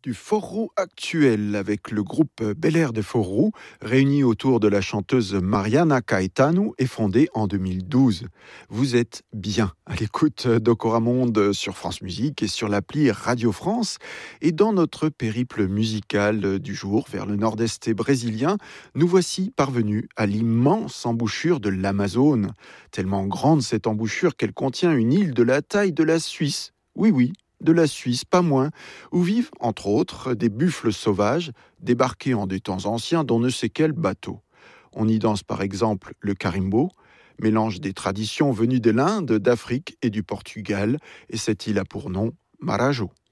Du Fort-Roux actuel avec le groupe Bel Air de Fort-Roux, réuni autour de la chanteuse Mariana Caetano et fondé en 2012. Vous êtes bien à l'écoute d'Okora Monde sur France Musique et sur l'appli Radio France. Et dans notre périple musical du jour vers le nord-est brésilien, nous voici parvenus à l'immense embouchure de l'Amazone. Tellement grande cette embouchure qu'elle contient une île de la taille de la Suisse. Oui, de la Suisse, pas moins, où vivent, entre autres, des buffles sauvages, débarqués en des temps anciens d'on ne sait quel bateau. On y danse par exemple le carimbo, mélange des traditions venues de l'Inde, d'Afrique et du Portugal, et cette île a pour nom Marajo.